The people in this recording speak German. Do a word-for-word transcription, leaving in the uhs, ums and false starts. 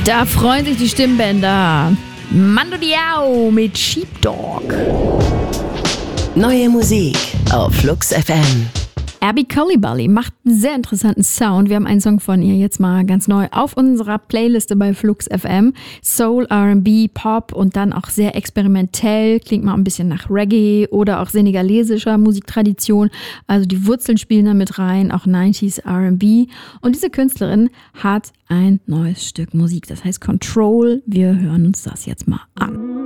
Da freuen sich die Stimmbänder. Mando Diao mit Sheepdog. Neue Musik auf Flux F M. Abby Coulibaly macht einen sehr interessanten Sound. Wir haben einen Song von ihr jetzt mal ganz neu auf unserer Playliste bei Flux F M. Soul, R and B, Pop und dann auch sehr experimentell. Klingt mal ein bisschen nach Reggae oder auch senegalesischer Musiktradition. Also die Wurzeln spielen da mit rein, auch neunziger R and B. Und diese Künstlerin hat ein neues Stück Musik, das heißt Control. Wir hören uns das jetzt mal an.